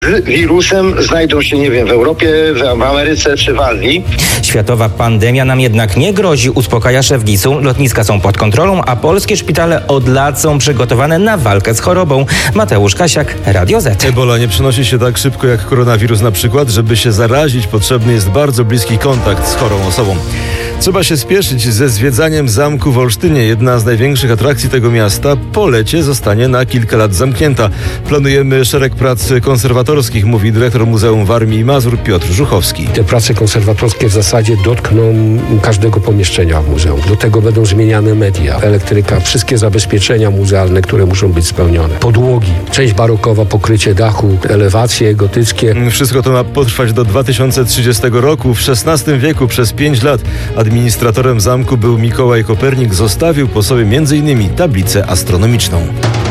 Wirusem znajdą się, nie wiem, w Europie, w Ameryce czy w Azji. Światowa pandemia nam jednak nie grozi, uspokaja szef GIS-u. Lotniska są pod kontrolą, a polskie szpitale od lat są przygotowane na walkę z chorobą. Mateusz Kasiak, Radio Z. Ebola nie przenosi się tak szybko jak koronawirus na przykład. Żeby się zarazić, potrzebny jest bardzo bliski kontakt z chorą osobą. Trzeba się spieszyć ze zwiedzaniem zamku w Olsztynie. Jedna z największych atrakcji tego miasta po lecie zostanie na kilka lat zamknięta. Planujemy szereg prac konserwatorskich, mówi dyrektor Muzeum Warmii i Mazur Piotr Żuchowski. Te prace konserwatorskie w zasadzie dotkną każdego pomieszczenia w muzeum. Do tego będą zmieniane media, elektryka, wszystkie zabezpieczenia muzealne, które muszą być spełnione. Podłogi, część barokowa, pokrycie dachu, elewacje gotyckie. Wszystko to ma potrwać do 2030 roku. W XVI wieku przez 5 lat administratorem zamku był Mikołaj Kopernik. Zostawił po sobie m.in. tablicę astronomiczną.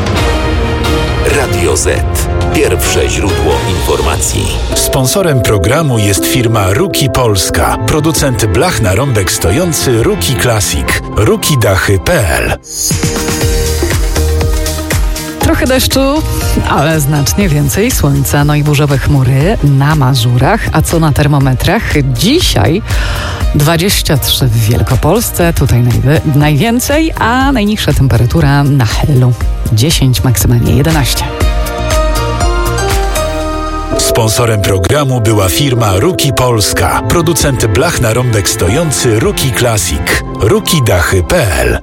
Radio Z. Pierwsze źródło informacji. Sponsorem programu jest firma Ruki Polska. Producent blach na rąbek stojący Ruki Classic. rukidachy.pl. Trochę deszczu, ale znacznie więcej słońca, no i burzowe chmury na Mazurach. A co na termometrach? Dzisiaj 23 w Wielkopolsce, tutaj najwięcej, a najniższa temperatura na Helu 10, maksymalnie 11. Sponsorem programu była firma Ruki Polska. Producent blach na rąbek stojący Ruki Classic. rukidachy.pl.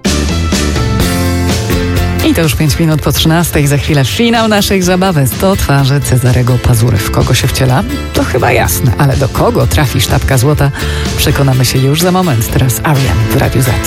I to już 5 minut po 13. Za chwilę finał naszej zabawy. 100 twarzy Cezarego Pazury. W kogo się wciela? To chyba jasne, ale do kogo trafi sztabka złota? Przekonamy się już za moment. Teraz Arian w Radiu Z.